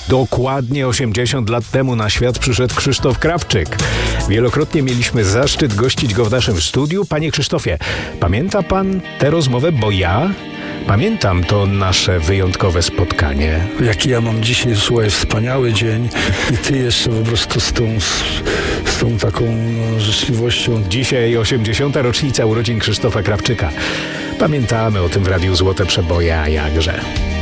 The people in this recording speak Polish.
Dokładnie 80 lat temu na świat przyszedł Krzysztof Krawczyk. Wielokrotnie mieliśmy zaszczyt gościć go w naszym studiu. Panie Krzysztofie, pamięta pan tę rozmowę? Bo ja pamiętam to nasze wyjątkowe spotkanie. Jaki ja mam dzisiaj, słuchaj, wspaniały dzień i ty jeszcze po prostu z tą taką życzliwością. Dzisiaj 80. rocznica urodzin Krzysztofa Krawczyka. Pamiętamy o tym w Radiu Złote Przeboje, a jakże.